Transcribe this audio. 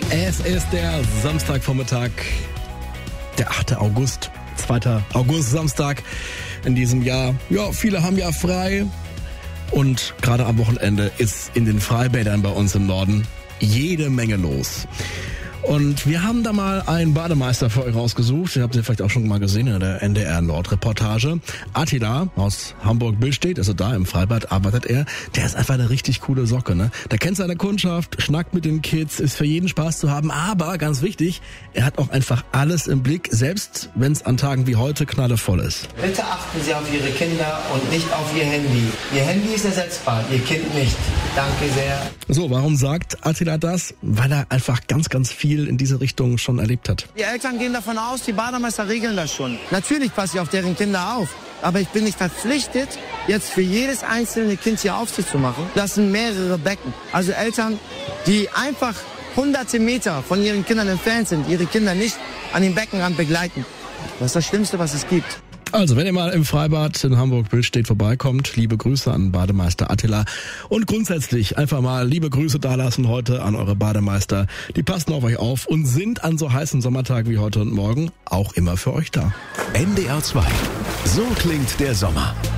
Es ist der Samstagvormittag, der 8. August, 2. August, Samstag in diesem Jahr. Ja, viele haben ja frei und gerade am Wochenende ist in den Freibädern bei uns im Norden jede Menge los. Und wir haben da mal einen Bademeister für euch rausgesucht. Ihr habt ihn vielleicht auch schon mal gesehen in der NDR Nord-Reportage. Attila aus Hamburg-Billstedt, also da im Freibad arbeitet er. Der ist einfach eine richtig coole Socke, ne? Der kennt seine Kundschaft, schnackt mit den Kids, ist für jeden Spaß zu haben. Aber, ganz wichtig, er hat auch einfach alles im Blick, selbst wenn es an Tagen wie heute knallevoll ist. Bitte achten Sie auf Ihre Kinder und nicht auf Ihr Handy. Ihr Handy ist ersetzbar, Ihr Kind nicht. Danke sehr. So, warum sagt Attila das? Weil er einfach ganz, ganz viel in diese Richtung schon erlebt hat. Die Eltern gehen davon aus, die Bademeister regeln das schon. Natürlich passe ich auf deren Kinder auf. Aber ich bin nicht verpflichtet, jetzt für jedes einzelne Kind hier Aufsicht zu machen. Das sind mehrere Becken. Also Eltern, die einfach hunderte Meter von ihren Kindern entfernt sind, ihre Kinder nicht an den Beckenrand begleiten. Das ist das Schlimmste, was es gibt. Also, wenn ihr mal im Freibad in Hamburg-Billstedt vorbeikommt, liebe Grüße an Bademeister Attila und grundsätzlich einfach mal liebe Grüße dalassen heute an eure Bademeister. Die passen auf euch auf und sind an so heißen Sommertagen wie heute und morgen auch immer für euch da. NDR 2. So klingt der Sommer.